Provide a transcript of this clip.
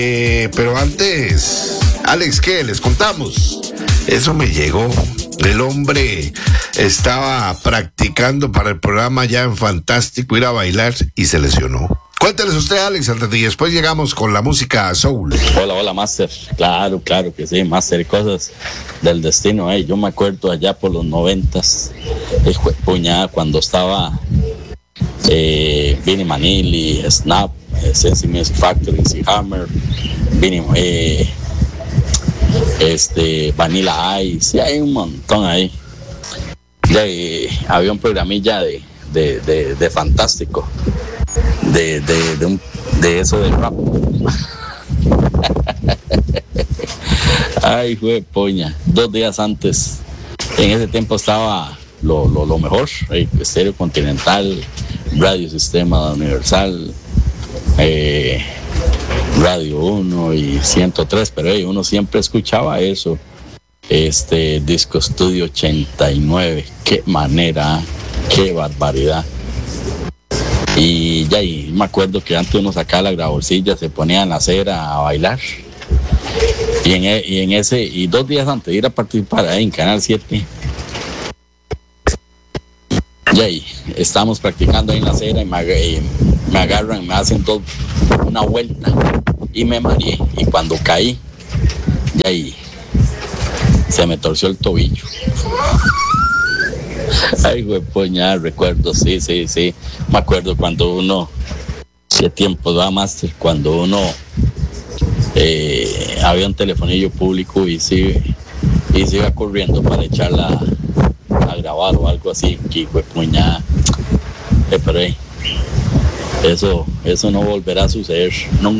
Pero antes, Alex, ¿qué? Les contamos. Eso me llegó. El hombre estaba practicando para el programa ya en Fantástico, ir a bailar y se lesionó. Cuénteles usted, Alex, y después llegamos con la música soul. Hola, Master. Claro que sí, Master, cosas del destino. Yo me acuerdo allá por los 90s, puñada, cuando estaba Vinnie Manili, Snap, Sensi Music Factory, Hammer, Vanilla Ice, sí, hay un montón ahí. Había un programilla de Fantástico, de eso de rap. Ay, fue poña. 2 días antes, en ese tiempo estaba lo mejor, Estéreo Continental, Radio Sistema Universal, Radio 1 y 103, pero uno siempre escuchaba eso. Disco Estudio 89, qué manera, qué barbaridad. Y me acuerdo que antes uno sacaba la grabolcilla, se ponía en la acera a bailar. Y 2 días antes de ir a participar ahí en Canal 7, estamos practicando ahí en la acera y me agarran, me hacen una vuelta y me mareé. Y cuando caí, se me torció el tobillo. Ay, güey, poña, recuerdo, sí. Me acuerdo cuando uno, qué tiempo da, Master, cuando uno había un telefonillo público y se iba corriendo para echarla a grabar o algo así, que güey, puñada. Pero eso no volverá a suceder nunca.